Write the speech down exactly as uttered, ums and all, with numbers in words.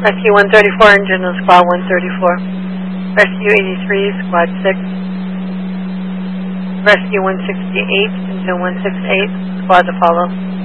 Rescue one thirty-four, engine on squad one thirty-four. Rescue eighty-three, squad six. Rescue one sixty-eight, engine one sixty-eight, squad to follow.